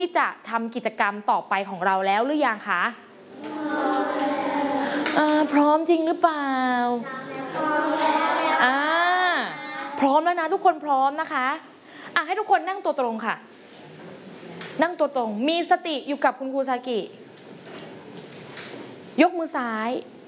ที่จะทำกิจกรรมต่อไปของเราแล้วหรือยังคะพร้อมจริงหรือเปล่าพร้อมแล้วนะทุกคนพร้อมนะคะให้ทุกคนนั่งตัวตรงค่ะนั่งตัวตรงมีสติอยู่กับคุณครูซากิยกมือซ้าย